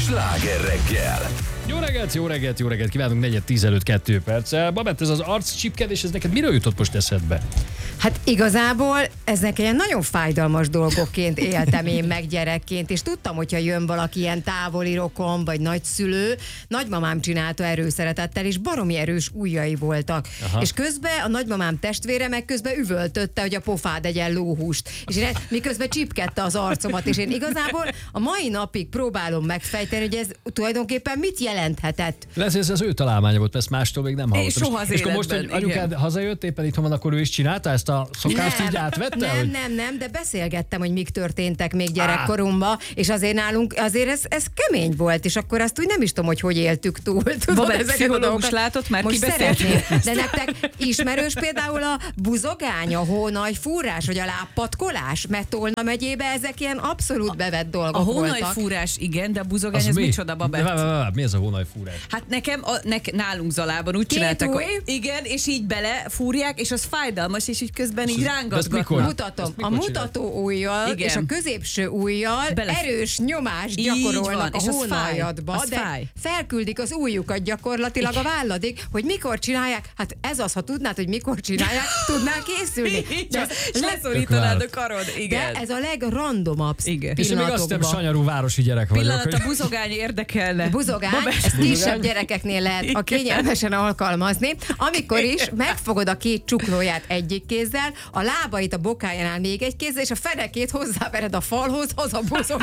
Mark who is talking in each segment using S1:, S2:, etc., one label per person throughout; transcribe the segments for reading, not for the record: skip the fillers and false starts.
S1: Sláger reggel!
S2: Jó reggelt kívánunk, 4:10 előtt 2 perccel. Babett, ez az arccsipkedés, ez neked miről jutott most eszedbe?
S3: Hát igazából ezek ilyen nagyon fájdalmas dolgokként éltem én meg gyerekként, és tudtam, hogyha jön valaki ilyen távoli rokon, vagy nagyszülő, nagymamám csinálta erőszeretettel, és baromi erős ujjai voltak. Aha. És közben a nagymamám testvére meg közben üvöltötte, hogy a pofád egyen lóhúst. És én miközben csipkedte az arcomat, és én igazából a mai napig próbálom megfejteni, hogy ez tulajdonképpen mit jelenthetett.
S2: Lesz, ez ő találmánya volt, ezt mástól még nem hallottam.
S4: Soha az
S2: és akkor most, hogy anyukád hazajött, éppen itthon van, akkor ő is csinálta ezt a szokást, így átvette?
S3: Nem, de beszélgettem, hogy mik történtek még gyerekkoromban, és azért nálunk, azért ez kemény volt, és akkor azt úgy nem is tudom, hogy éltük túl.
S4: Babett, pszichológus látott már, ki beszéltél?
S3: De nektek ismerős például a buzogány, a hónajfúrás, vagy a lábpatkolás? Mert Tolna megyébe ezek ilyen abszolút bevett dolgok voltak.
S4: A hónajfúrás, igen, de a buzogány, ez micsoda, Babett?
S2: Mi ez a hónajfúrás?
S4: Hát nekem, nálunk Zalában úgy csináltak. Igen, és így belefúrják, és az fájdalmas, és így közben így rángatgatnak.
S3: Mutatom. A mutató ujjal és a középső ujjal erős nyomást gyakorolnak a hónajadba, de felküldik az ujjukat gyakorlatilag a válladig, hogy mikor csinálják. Hát ez az, ha tudnád, hogy mikor csinálják, tudnál készülni.
S4: És leszorítanád a karod, igen.
S3: De ez a legrandomabb pillanatokban.
S2: És még azt hiszem, sanyarú városi gyerek vagyok.
S4: Pillanat, a buzogány érdekelne.
S3: Buzogány, ezt kisebb gyerekeknél lehet a kényelmesen alkalmazni, amikor is megfogod a két csuklóját egyik kézzel, a lábait a bokájánál még egy kézzel, és a fenekét hozzávered a falhoz, az a buzogány.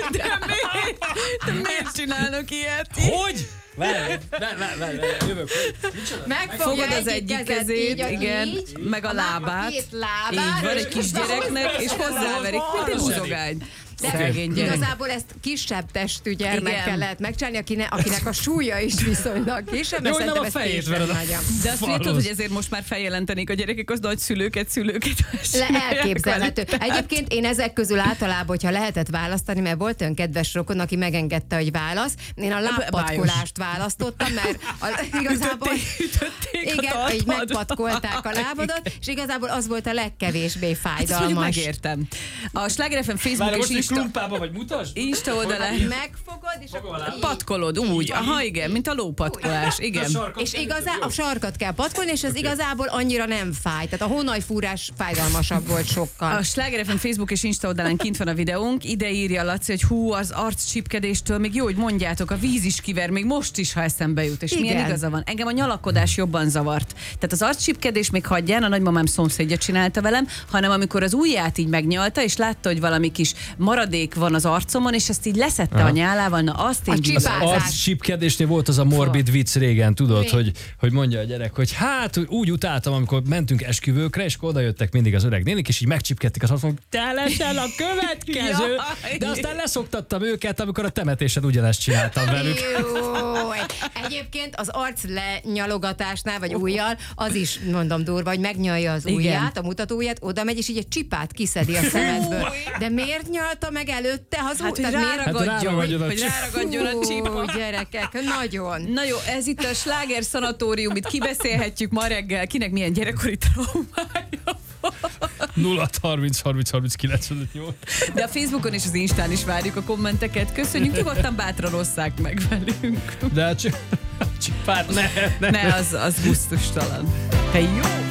S4: De miért csinálnak ilyet?
S2: Hogy? Várj, jövök.
S4: Megfogod az egyik kezét, igen, meg a lábát.
S3: Így
S4: van egy kisgyereknek, és hozzáverik, mint egy buzogány.
S3: De igazából ezt kisebb testű gyermekkel lehet megcsinálni, akinek a súlya is viszonylag kisebb.
S2: Jó, nem a fejét vered.
S4: De azt tudod, hogy ezért most már feljelentenék a gyerekek az nagy szülőket.
S3: Elképzelhető. Egyébként én ezek közül általában, hogyha lehetett választani, mert volt olyan kedves rokon, aki megengedte, hogy válasz. Én a lábpatkolást választottam, mert igazából igen, így megpatkolták a lábadat, és igazából az volt a legkevésbé fájdalmas.
S4: Ezt megértem. A Sláger FM Facebook és
S2: klumpába vagy mutasd?
S4: Insta oldalán.
S3: Megfogod, és akkor
S4: patkolod úgy. Aha, igen, mint a lópatkolás. Igen.
S3: És igazából a sarkat kell patkolni, és ez igazából annyira nem fáj. Tehát a hónajfúrás fájdalmasabb volt sokkal.
S4: A Sláger FM Facebook és Insta oldalán kint van a videónk. Ide írja Laci, hogy hú, az arccsipkedéstől még jó, hogy mondjátok, a víz is kiver, még most is, ha eszembe jut. És milyen igaza van. Engem a nyalakodás jobban zavart. Tehát az arccsipkedés még hagyján, a nagymamám szomszédja csinálta velem, hanem amikor az ujját így megnyalta, és látta, hogy valami kis maradék van az arcomon, és ezt így leszette a nyálával, na azt én
S2: az arccsipkedésnél volt az a morbid vicc régen, tudod, hogy mondja a gyerek, hogy hát úgy utáltam, amikor mentünk esküvőkre, és oda jöttek mindig az öreg nénik, és így megcsipkedték az arcomon, te leszel a következő, de aztán leszoktattam őket, amikor a temetésed ugyanezt csináltam velük.
S3: Egyébként az arc lenyalogatásnál, vagy ujjal, az is, mondom durva, hogy megnyalja az ujját, a mutatóujját, oda megy, és így egy csipát kiszedi a szemedből. De miért nyalta meg előtte?
S4: Hogy ráragadjon a csípa.
S3: Gyerekek, nagyon.
S4: Na jó, ez itt a Sláger Szanatórium, itt kibeszélhetjük ma reggel, kinek milyen gyerekkori traumája.
S2: 0-30-30-30-95-8.
S4: De a Facebookon és az Instán is várjuk a kommenteket. Köszönjük, nyugodtan bátran osszák meg velünk.
S2: De a csipát ne.
S4: Ne, az gusztustalan. Te jó!